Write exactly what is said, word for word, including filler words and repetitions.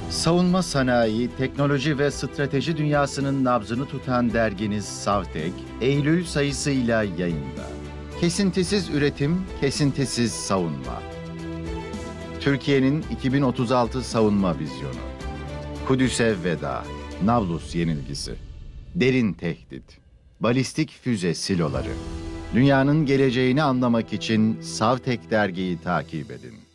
Savunma sanayi, teknoloji ve strateji dünyasının nabzını tutan derginiz Savtek, Eylül sayısıyla yayında. Kesintisiz üretim, kesintisiz savunma. Türkiye'nin iki bin otuz altı savunma vizyonu. Kudüs'e veda, Nablus yenilgisi, derin tehdit, balistik füze siloları. Dünyanın geleceğini anlamak için Savtek dergiyi takip edin.